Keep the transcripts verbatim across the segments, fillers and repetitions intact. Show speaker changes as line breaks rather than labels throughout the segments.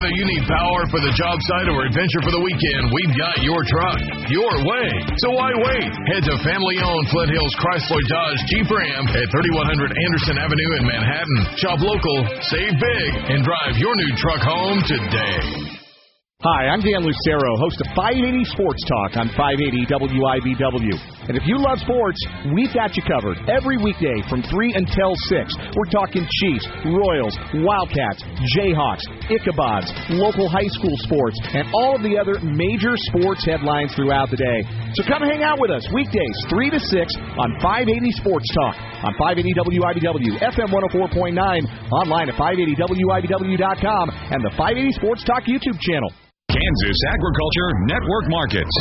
Whether you need power for the job site or adventure for the weekend, we've got your truck, your way. So why wait? Head to family-owned Flint Hills Chrysler Dodge Jeep Ram at thirty-one hundred Anderson Avenue in Manhattan. Shop local, save big, and drive your new truck home today.
Hi, I'm Dan Lucero, host of five eighty Sports Talk on five eighty W I B W. And if you love sports, we've got you covered every weekday from three until six. We're talking Chiefs, Royals, Wildcats, Jayhawks, Ichabods, local high school sports, and all of the other major sports headlines throughout the day. So come hang out with us weekdays three to six on five eighty Sports Talk on five eighty W I B W, F M one oh four point nine, online at five eighty W I B W dot com, and the five eighty Sports Talk YouTube channel.
Kansas Agriculture Network Markets.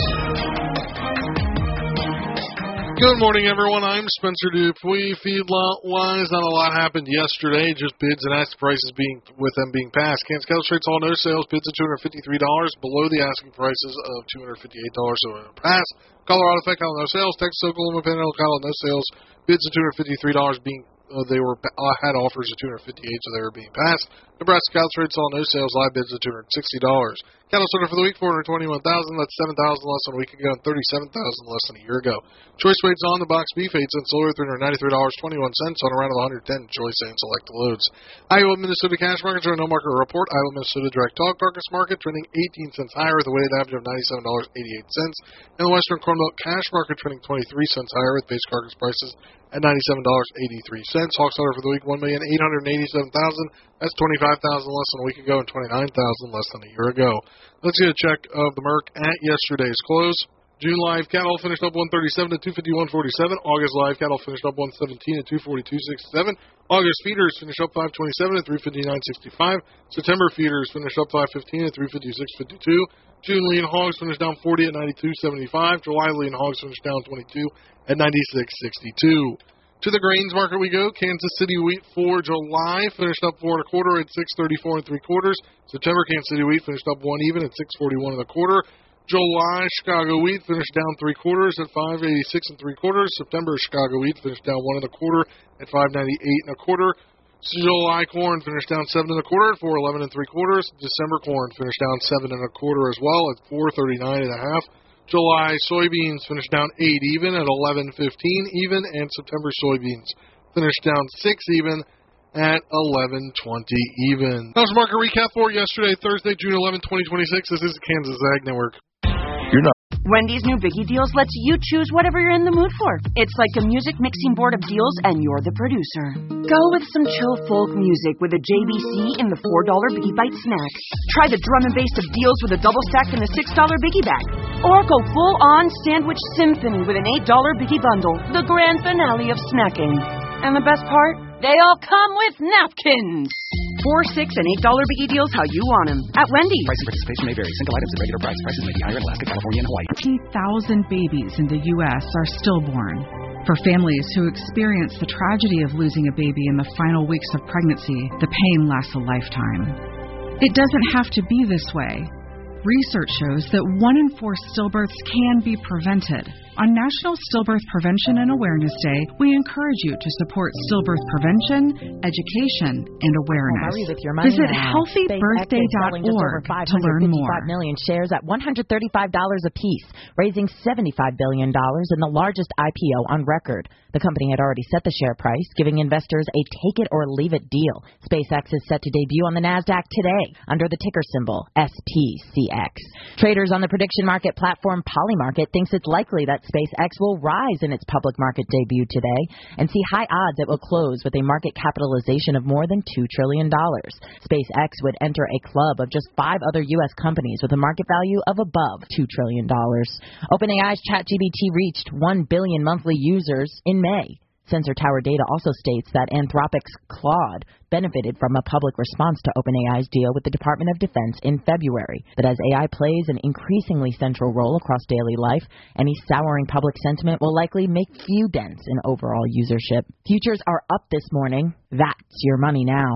Good morning, everyone. I'm Spencer Dupuis. Feedlot-wise, not a lot happened yesterday. Just bids and asking prices being with them being passed. Kansas cattle trades all no sales. Bids at two hundred fifty-three dollars, below the asking prices of two hundred fifty-eight dollars. So a pass. Colorado Fed cattle no sales. Texas Oklahoma Panhandle cattle no sales. Bids at two hundred fifty-three dollars being uh, they were uh, had offers of two hundred fifty-eight dollars, so they were being passed. Nebraska cattle trade saw no sales. Live bids at two hundred sixty dollars. Cattle sorted for the week, four hundred twenty-one thousand. That's seven thousand less than a week ago and thirty-seven thousand less than a year ago. Choice weights on the box beef eight cents lower, three hundred ninety-three dollars and twenty-one cents on around one hundred ten choice and select loads. Iowa, Minnesota cash markets are no market report. Iowa, Minnesota direct hog carcass market trending eighteen cents higher with a weighted average of ninety-seven dollars and eighty-eight cents. And the Western Corn Belt cash market trending twenty-three cents higher with base carcass prices at ninety-seven dollars and eighty-three cents. Hog slaughter for the week, one million eight hundred eighty-seven thousand. That's twenty-five thousand less than a week ago and twenty-nine thousand less than a year ago. Let's get a check of the Merc at yesterday's close. June live cattle finished up one thirty-seven to two fifty-one forty-seven. August live cattle finished up one seventeen to two forty-two sixty-seven. August feeders finished up five twenty-seven to three fifty-nine sixty-five. September feeders finished up five fifteen to three fifty-six fifty-two. June lean hogs finished down forty at ninety-two seventy-five. July lean hogs finished down twenty-two at ninety-six sixty-two. To the grains market we go. Kansas City wheat for July finished up four and a quarter at six thirty-four and three quarters. September Kansas City wheat finished up one even at six forty-one and a quarter. July Chicago wheat finished down three quarters at five eighty-six and three quarters. September Chicago wheat finished down one and a quarter at five ninety-eight and a quarter. July corn finished down seven and a quarter at four eleven and three quarters. December corn finished down seven and a quarter as well at four thirty-nine and a half. July soybeans finished down eight even at eleven fifteen even, and September soybeans finished down six even at eleven twenty even. That was market recap for yesterday, Thursday, June eleventh, twenty twenty-six. This is the Kansas Ag Network.
You're not.
Wendy's new Biggie Deals lets you choose whatever you're in the mood for. It's like a music mixing board of deals, and you're the producer. Go with some chill folk music with a J B C in the four dollar Biggie Bite snack. Try the drum and bass of deals with a double stack in the six dollar Biggie Bag. Or go full-on sandwich symphony with an eight dollar Biggie Bundle, the grand finale of snacking. And the best part? They all come with napkins. Four, six, and eight dollar Biggie Deals how you want them. At Wendy's.
Price and participation may vary. Single items at regular price. Prices may be higher in Alaska, California, and Hawaii.
fifty thousand babies in the U S are stillborn. For families who experience the tragedy of losing a baby in the final weeks of pregnancy, the pain lasts a lifetime. It doesn't have to be this way. Research shows that one in four stillbirths can be prevented. On National Stillbirth Prevention and Awareness Day, we encourage you to support stillbirth prevention, education, and awareness. Visit healthy birthday dot org to learn more.
Million shares at one hundred thirty-five dollars apiece, raising seventy-five billion dollars in the largest I P O on record. The company had already set the share price, giving investors a take-it-or-leave-it deal. SpaceX is set to debut on the NASDAQ today under the ticker symbol S P C X. Traders on the prediction market platform Polymarket thinks it's likely that SpaceX will rise in its public market debut today and see high odds it will close with a market capitalization of more than two trillion dollars. SpaceX would enter a club of just five other U S companies with a market value of above two trillion dollars. OpenAI's ChatGPT reached one billion monthly users in May. Sensor Tower data also states that Anthropic's Claude benefited from a public response to OpenAI's deal with the Department of Defense in February. But as A I plays an increasingly central role across daily life, any souring public sentiment will likely make few dents in overall usership. Futures are up this morning. That's your money now.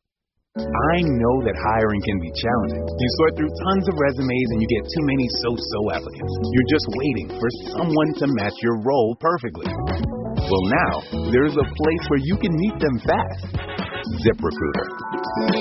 I know that hiring can be challenging. You sort through tons of resumes and you get too many so-so applicants. You're just waiting for someone to match your role perfectly. Well, now, there's a place where you can meet them fast. ZipRecruiter.